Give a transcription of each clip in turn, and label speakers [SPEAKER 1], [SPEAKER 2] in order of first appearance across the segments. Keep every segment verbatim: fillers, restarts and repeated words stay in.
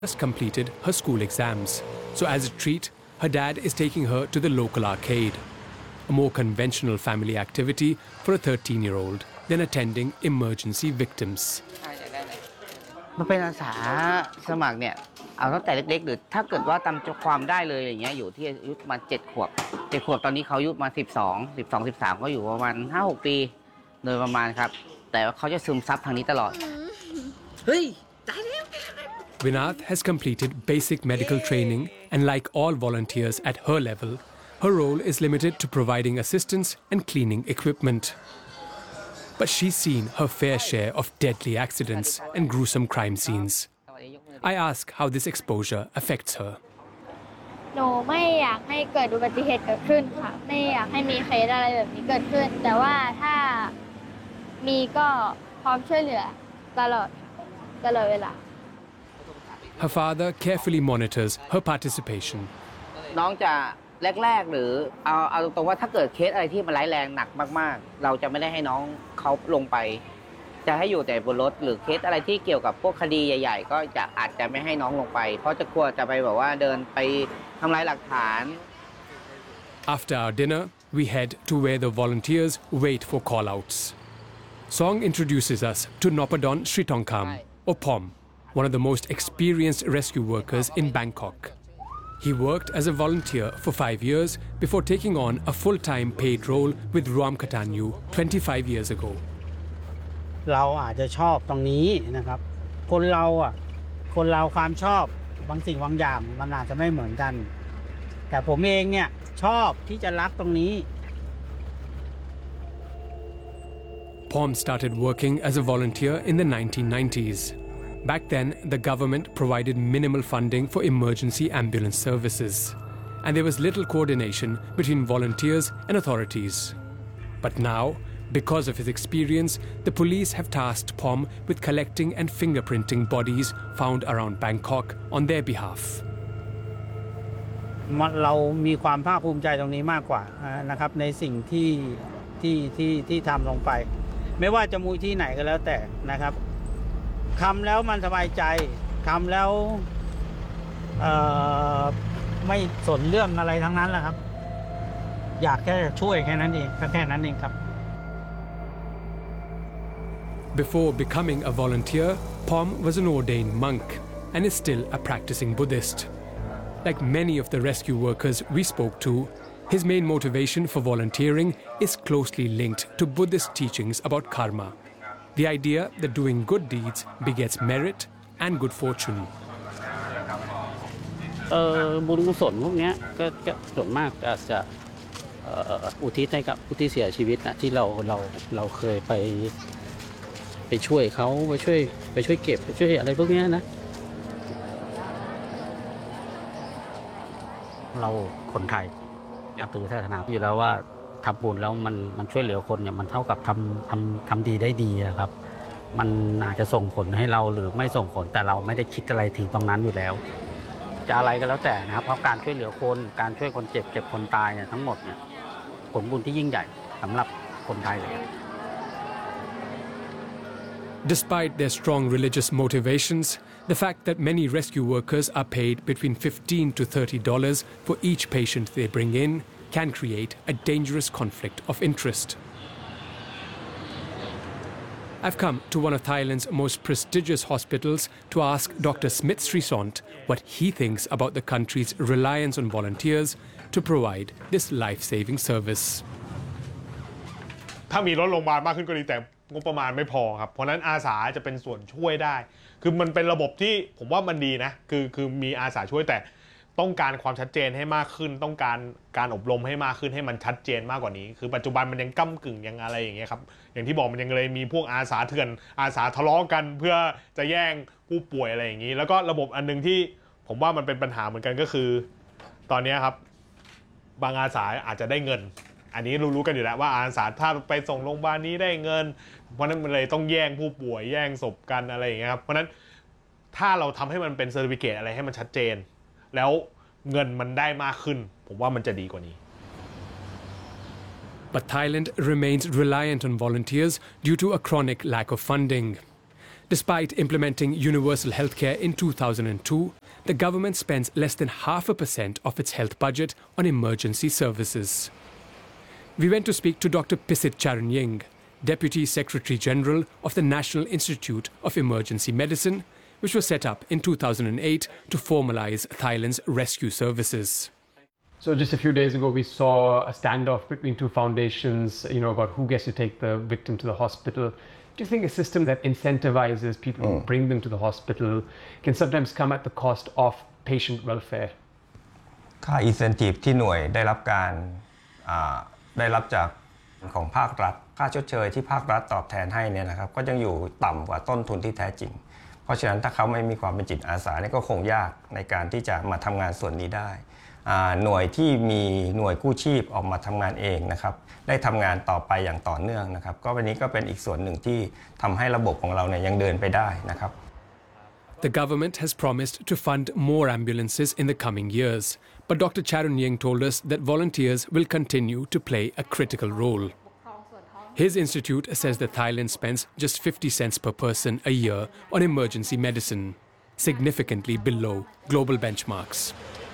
[SPEAKER 1] just completed her school exams, so as a treat, her dad is taking her to the local arcade, a more conventional family activity for a thirteen-year-old than attending emergency victims.
[SPEAKER 2] มันเป็นอาสาสมัครเนี่ยเอาตั้งแต่เล็กๆหรือถ้าเกิดว่าตามความได้เลยอย่างเงี้ยอยู่ที่อายุประมาณเจ็ดขวบเจ็ดขวบตอนนี้เขาอายุมาสิบสอง สิบสอง สิบสามก็อยู่ประมาณ ห้าหก ปีโดยประมาณครับแต่ว่าเขาจะซึมซับทางนี้ตลอดเฮ้ยตายแล้ว
[SPEAKER 1] Vinath has completed basic medical training and like all volunteers at her level, her role is limited to providing assistance and cleaning equipment. But she's seen her fair share of deadly accidents and gruesome crime scenes. I ask how this exposure affects her.
[SPEAKER 3] หนูไม่อยากให้เกิดอุบัติเหตุเกิดขึ้นค่ะไม่อยากให้มีเคสอะไรแบบนี้เกิดขึ้นแต่ว่าถ้ามีก็พร้อมช่วยเหลือตลอดตลอดเวลา
[SPEAKER 1] Her father carefully monitors her participation.
[SPEAKER 2] น้องจะแรกๆหรือเอาเอาตรงว่าถ้าเกิดเคสอะไรที่มันร้ายแรงหนักมากๆเราจะไม่ได้ให้น้องเขาลงไปจะให้อยู่แต่บนรถหรือเคสอะไรที่เกี่ยวกับพวกคดีใหญ่ๆก็จะอาจจะไม่ให้น้องลงไปเพราะจะกลัวจะไปแบบว่าเดินไปทำลายหลักฐาน
[SPEAKER 1] After our dinner, we head to where the volunteers wait for call-outs. Song introduces us to Nopadon Sritongkham, or Pom, one of the most experienced rescue workers in Bangkok. He worked as a volunteer for five years before taking on a full-time paid role with Ruam Katanyu twenty-five years ago.
[SPEAKER 4] เราอาจจะชอบตรงนี้นะครับคนเราอ่ะคนเราความชอบบางสิ่งบางอย่างมันอาจจะไม่เหมือนกันแต่ผมเองเนี่ยชอบที่จะรักตรงนี้
[SPEAKER 1] Pom started working as a volunteer in the nineteen nineties. Back then, the government provided minimal funding for emergency ambulance services, and there was little coordination between volunteers and authorities. But now, because of his experience, the police have tasked Pom with collecting and fingerprinting bodies found around Bangkok on their behalf.
[SPEAKER 4] เรามีความภาคภูมิใจตรงนี้มากกว่านะครับในสิ่งที่ที่ที่ที่ทำลงไปไม่ว่าจะมูลที่ไหนก็แล้วแต่นะครับทำแล้วมันสบายใจทำแล้วไม่สนเรื่องอะไรทั้งนั้นแหละครับอยากแค่ช่วยแค่นั้นเองแค่นั้นเองครับ
[SPEAKER 1] Before becoming a volunteer, Pom was an ordained monk and is still a practicing Buddhist. Like many of the rescue workers we spoke to, his main motivation for volunteering is closely linked to Buddhist teachings about karma, the idea that doing good deeds begets merit and good fortune.
[SPEAKER 5] เอ่อบุญกุศลพวกนี้ก็ส่วนมากอาจจะอุทิศให้กับผู้ที่เสียชีวิตนะที่เราเราเราเคยไปไปช่วยเขาไปช่วยไปช่วยเก็บไปช่วยอะไรพวกนี้นะเราคนไทยนับถือศาสนาอยู่แล้วว่าทำบุญแล้วมันมันช่วยเหลือคนเนี่ยมันเท่ากับทำทำทำดีได้ดีครับมันอาจจะส่งผลให้เราหรือไม่ส่งผลแต่เราไม่ได้คิดอะไรถึงตรงนั้นอยู่แล้วจะอะไรก็แล้วแต่นะครับเพราะการช่วยเหลือคนการช่วยคนเจ็บเจ็บคนตายเนี่ยทั้งหมดเนี่ยผลบุญที่ยิ่งใหญ่สำหรับคนไทยเลย
[SPEAKER 1] Despite their strong religious motivations, the fact that many rescue workers are paid between fifteen to thirty dollars for each patient they bring in can create a dangerous conflict of interest. I've come to one of Thailand's most prestigious hospitals to ask Doctor Smith Srisont what he thinks about the country's reliance on volunteers to provide this life-saving service.
[SPEAKER 6] ถ้ามีรถโรงพยาบาลมากขึ้นก็ดีแต่งบประมาณไม่พอครับเพราะนั้นอาสาจะเป็นส่วนช่วยได้คือมันเป็นระบบที่ผมว่ามันดีนะคือคือมีอาสาช่วยแต่ต้องการความชัดเจนให้มากขึ้นต้องการการอบรมให้มากขึ้นให้มันชัดเจนมากกว่านี้คือปัจจุบันมันยังก้ำกึ่งยังอะไรอย่างเงี้ยครับอย่างที่บอกมันยังเลยมีพวกอาสาเถื่อนอาสาทะเลาะกันเพื่อจะแย่งผู้ป่วยอะไรอย่างนี้แล้วก็ระบบอันนึงที่ผมว่ามันเป็นปัญหาเหมือนกันก็คือตอนนี้ครับบางอาสาอาจจะได้เงินอันนี้รู้ๆกันอยู่แล้วว่าอาสาถ้าไปส่งโรงพยาบาลนี้ได้เงินเพราะนั้นมันเลยต้องแย่งผู้ป่วยแย่งศพกันอะไรอย่างเงี้ยครับเพราะนั้นถ้าเราทำให้มันเป็นเซอร์ติฟิเคตอะไรให้มันชัดเจนแล้วเงินมันได้มากขึ้นผมว่ามันจะดีกว่านี้
[SPEAKER 1] But Thailand remains reliant on volunteers due to a chronic lack of funding. Despite implementing universal healthcare in two thousand two, the government spends less than half a percent of its health budget on emergency services. We went to speak to Doctor Pisit Charunying, Deputy Secretary General of the National Institute of Emergency Medicine, which was set up in two thousand eight to formalize Thailand's rescue services. So just a few days ago, we saw a standoff between two foundations, you know, about who gets to take the victim to the hospital. Do you think a system that incentivizes people mm. to bring them to the hospital can sometimes come at the cost of patient welfare?
[SPEAKER 7] ค่า incentive ที่หน่วยได้รับการได้รับจากของภาครัฐค่าชดเชยที่ภาครัฐตอบแทนให้เนี่ยนะครับก็ยังอยู่ต่ำกว่าต้นทุนที่แท้จริงเพราะฉะนั้นถ้าเขาไม่มีความเป็นจิตอาสาเนี่ยก็คงยากในการที่จะมาทำงานส่วนนี้ได้หน่วยที่มีหน่วยกู้ชีพออกมาทำงานเองนะครับได้ทำงานต่อไปอย่างต่อเนื่องนะครับก็วันนี้ก็เป็นอีกส่วนหนึ่งที่ทำให้ระบบของเราเนี่ยยังเดินไปได้นะครับ
[SPEAKER 1] The government has promised to fund more ambulances in the coming years, but Doctor Charunying told us that volunteers will continue to play a critical role. His institute says that Thailand spends just fifty cents per person a year on emergency medicine, significantly below global benchmarks.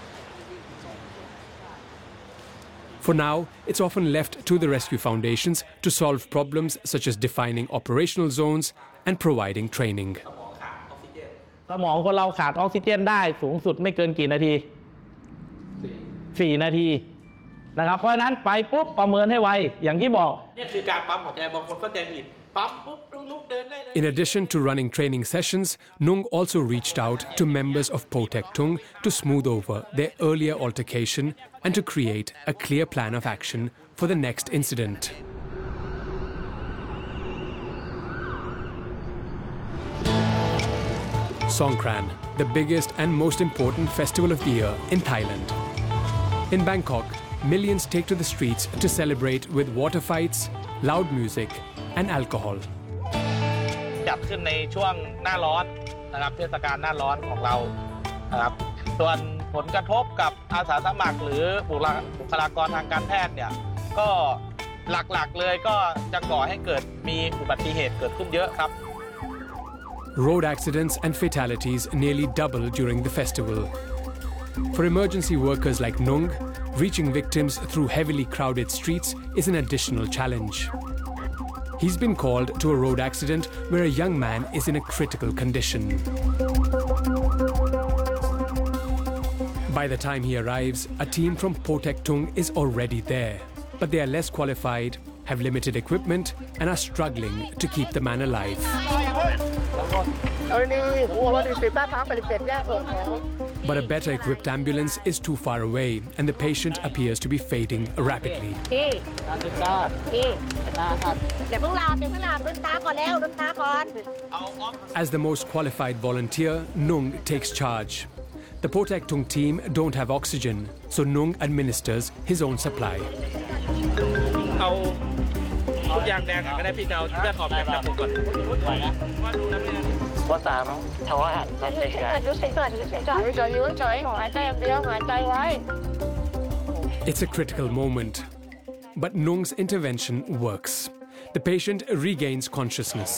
[SPEAKER 1] For now, it's often left to the rescue foundations to solve problems such as defining operational zones and providing training.
[SPEAKER 8] สมองคนเราขาดออกซิเจนได้สูงสุดไม่เกินกี่นาทีสี่นาทีนะครับเพราะฉะนั้นไปปุ๊บประเมินให้ไวอย่างที่บอกนี่คือการปั๊มหัวใจบางคนก็ใจผิดปั๊มปุ๊บลุกเดินได้เลย
[SPEAKER 1] In addition to running training sessions, Nung also reached out to members of Potek Tung to smooth over their earlier altercation and to create a clear plan of action for the next incident. Songkran, the biggest and most important festival of the year in Thailand. In Bangkok, millions take to the streets to celebrate with water fights, loud music, and alcohol.
[SPEAKER 8] จัดขึ้นในช่วงหน้าร้อนนะครับเทศกาลหน้าร้อนของเรานะครับส่วนผลกระทบกับอาสาสมัครหรือบุคลากรทางการแพทย์เนี่ยก็หลักๆเลยก็จะก่อให้เกิดมีอุบัติเหตุเกิดขึ้นเยอะครับ
[SPEAKER 1] Road accidents and fatalities nearly doubled during the festival. For emergency workers like Nung, reaching victims through heavily crowded streets is an additional challenge. He's been called to a road accident where a young man is in a critical condition. By the time he arrives, a team from Potek Tung is already there, but they are less qualified, have limited equipment, and are struggling to keep the man alive. But a better equipped ambulance is too far away, and the patient appears to be fading rapidly. As the most qualified volunteer, Nung takes charge. The Potek Tung team don't have oxygen, so Nung administers his own supply.
[SPEAKER 8] เอาทุกอย่างแดงก็ได้พี่เกาเลือดออกจากจมูกก่อนว่าสามเขาว่าจะเสียใจรู้สึกเฉยๆรู้สึกเฉยๆหายใจเดียวหายใจไว้
[SPEAKER 1] It's a critical moment, but Nung's intervention works. The patient regains consciousness.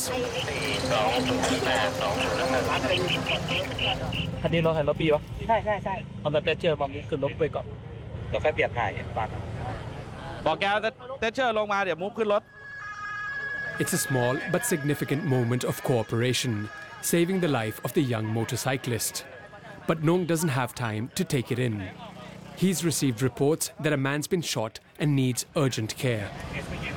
[SPEAKER 8] คันนี้เราเห็นรถปีปะใช่ใช่ใช่เอาแบบเตเชอร์มามุกขึ้นรถไปก่อนเดี๋ยวค่อยเปลี่ยนถ่ายปากบอกแกเตเชอร์ลงมาเดี๋ยวมุกขึ้นรถ
[SPEAKER 1] It's a small but significant moment of cooperation, saving the life of the young motorcyclist. But Nung doesn't have time to take it in. He's received reports that a man's been shot and needs urgent care.